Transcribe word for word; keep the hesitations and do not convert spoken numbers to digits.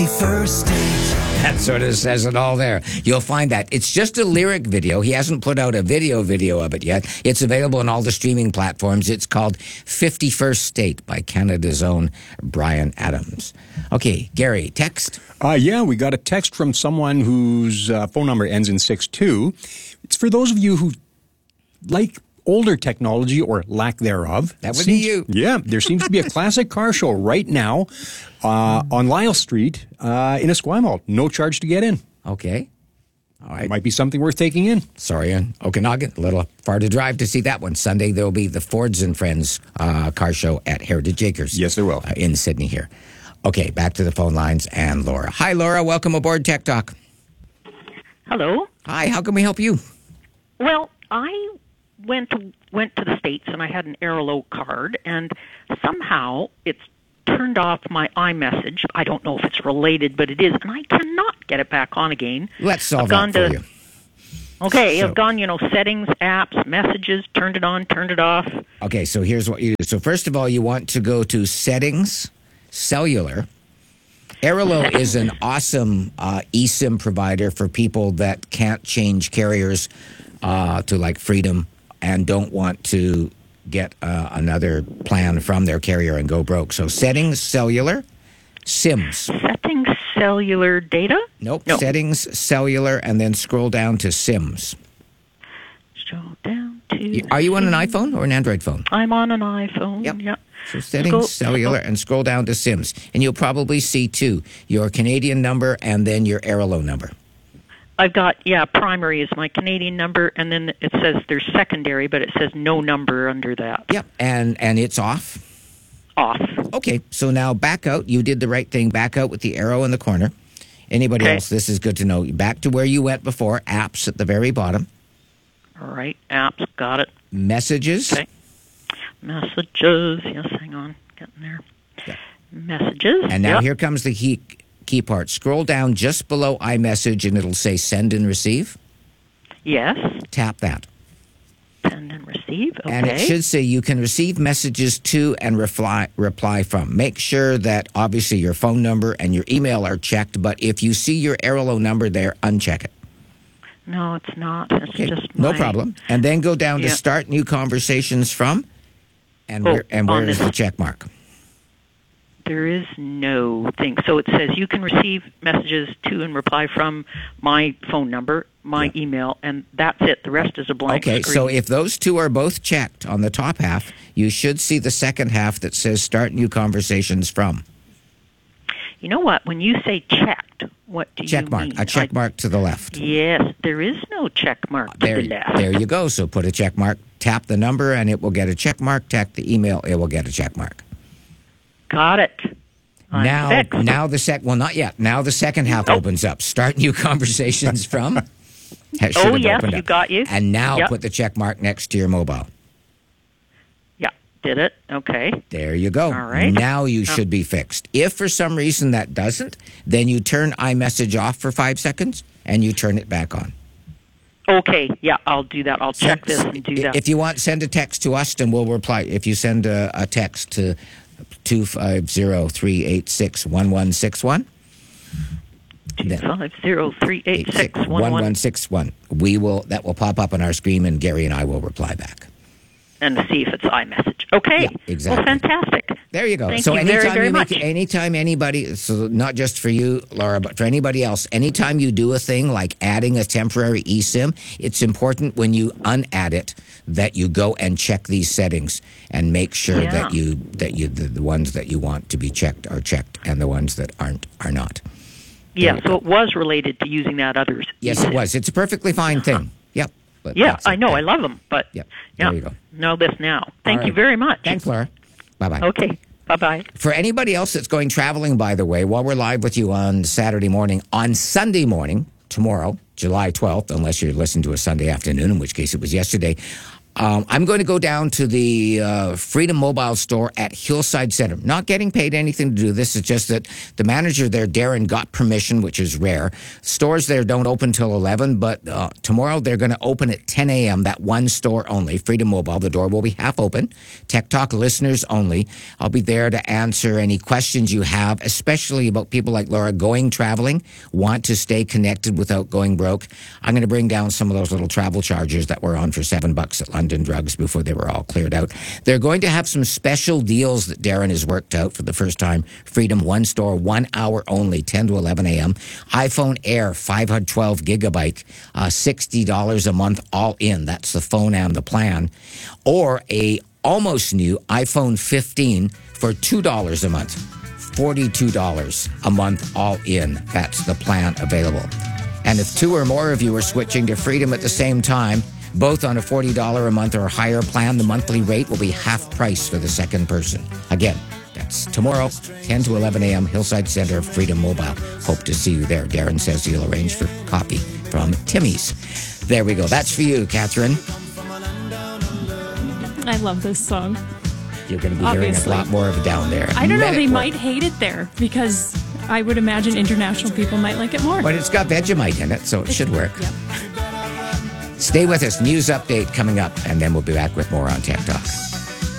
First date. That sort of says it all there. You'll find that. It's just a lyric video. He hasn't put out a video video of it yet. It's available on all the streaming platforms. It's called fifty-first Date by Canada's own Bryan Adams. Okay, Gary, text? Uh, yeah, we got a text from someone whose uh, phone number ends in six two. It's for those of you who like older technology or lack thereof. That would seems, be you. Yeah, there seems to be a classic car show right now uh, on Lyle Street uh, in Esquimalt. No charge to get in. Okay. All right. Might be something worth taking in. Sorry, in Okanagan. A little far to drive to see that one. Sunday, there will be the Fords and Friends uh, car show at Heritage Acres. Yes, there will. Uh, in Sydney here. Okay, back to the phone lines and Laura. Hi, Laura. Welcome aboard Tech Talk. Hello. Hi, how can we help you? Well, I went to, went to the States and I had an Airlo card, and somehow it's turned off my iMessage. I don't know if it's related, but it is, and I cannot get it back on again. Let's solve I've gone that for to, you. Okay, So- I've gone, you know, settings, apps, messages, turned it on, turned it off. Okay, so here's what you do. So first of all, you want to go to Settings, Cellular. Airlo is an awesome uh, eSIM provider for people that can't change carriers uh, to like Freedom and don't want to get uh, another plan from their carrier and go broke. So Settings, Cellular, SIMs. Settings, cellular data? Nope. No. Settings, Cellular, and then scroll down to SIMs. Scroll down to... You- Are you on an iPhone or an Android phone? I'm on an iPhone. Yep. Yep. So settings, Scroll- cellular, and scroll down to SIMs. And you'll probably see two, your Canadian number and then your Airlo number. I've got, yeah, primary is my Canadian number, and then it says there's secondary, but it says no number under that. Yep. And, and it's off. Off. Okay, so now back out. You did the right thing. Back out with the arrow in the corner. Anybody Okay. else, this is good to know. Back to where you went before, apps at the very bottom. All right, apps, got it. Messages. Okay. Messages, yes, hang on, getting there. Yeah. Messages. And now yep. here comes the key, key part. Scroll down just below iMessage and it'll say send and receive. Yes, Tap that. send and receive, okay. And it should say you can receive messages to and reply reply from. Make sure that obviously your phone number and your email are checked, but if you see your Airlo number there, uncheck it. No, it's not. It's Okay, just no my- problem. And then go down to Yeah. start new conversations from, and Oh, where and on where is this- the check mark? There is no thing. So it says you can receive messages to and reply from my phone number, my Yeah. email, and that's it. The rest is a blank Okay, screen. so if those two are both checked on the top half, you should see the second half that says start new conversations from. You know what? When you say checked, what do Check you mark, mean? a check I- mark to the left. Yes, there is no check mark to There, the left. there you go. So put a check mark, tap the number, and it will get a check mark. Tap the email, it will get a check mark. Got it. I'm now, fixed. now the sec. Well, not yet. Now the second half Oh. opens up. Start new conversations from. That should Oh, have yes, opened you up. got you. And now Yep. put the check mark next to your mobile. Yeah, did it. Okay. There you go. All right. Now you should be fixed. If for some reason that doesn't, then you turn iMessage off for five seconds and you turn it back on. Okay, yeah, I'll do that. I'll check this and do that. If you want, send a text to us and we'll reply. If you send a, a text to two five zero, three eight six, one one six one. Two five zero three eight six one one, six one. We will, that will pop up on our screen and Gary and I will reply back. and see if it's iMessage. Okay. Yeah, exactly. Well, fantastic. There you go. Thank so you anytime very, very you make, much. anytime anybody, so not just for you, Laura, but for anybody else, anytime you do a thing like adding a temporary eSIM, it's important when you unadd it that you go and check these settings and make sure Yeah. that you that you the, the ones that you want to be checked are checked and the ones that aren't are not. Yeah, you so go. it was related to using that others. Yes, it was. It's a perfectly fine thing. Yep. But Yeah, that's I it. know. I love them, but Yep. yeah, There you go. know this now. Thank All you right. very much. Thanks, Laura. Bye bye. Okay. Bye-bye. For anybody else that's going traveling, by the way, while we're live with you on Saturday morning, on Sunday morning, tomorrow, July twelfth, unless you're listening to a Sunday afternoon, in which case it was yesterday, Um, I'm going to go down to the uh, Freedom Mobile store at Hillside Center. Not getting paid anything to do this. It's just that the manager there, Darren, got permission, which is rare. Stores there don't open till eleven, but uh, tomorrow they're going to open at ten a.m., that one store only, Freedom Mobile. The door will be half open. Tech Talk listeners only. I'll be there to answer any questions you have, especially about people like Laura going traveling, want to stay connected without going broke. I'm going to bring down some of those little travel charges that were on for seven bucks at London Drugs before they were all cleared out. They're going to have some special deals that Darren has worked out for the first time. Freedom, one store, one hour only, ten to eleven a.m. iPhone Air, five hundred twelve gigabyte, uh, sixty dollars a month all in. That's the phone and the plan. Or a almost new iPhone fifteen for two dollars a month. forty-two dollars a month all in. That's the plan available. And if two or more of you are switching to Freedom at the same time, both on a forty dollars a month or higher plan, the monthly rate will be half price for the second person. Again, that's tomorrow, ten to eleven a.m., Hillside Center, Freedom Mobile. Hope to see you there. Darren says he'll arrange for coffee from Timmy's. There we go. That's for you, Catherine. I love this song. You're going to be Obviously. hearing a lot more of it down there. I don't know. Men They at work. might hate it there because I would imagine international people might like it more. But it's got Vegemite in it, so it should work. Yep. Stay with us. News update coming up, and then we'll be back with more on Tech Talk.